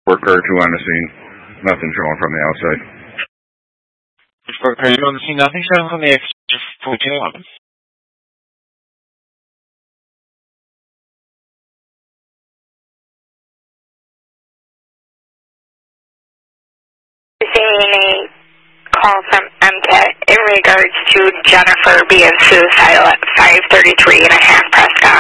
Worker or two on the scene. Nothing showing from the outside. Worker 2 on the scene. Nothing showing from the exit 1411. Receiving a call from MCAT in regards to Jennifer being suicidal at 5:33 and a half Prescott.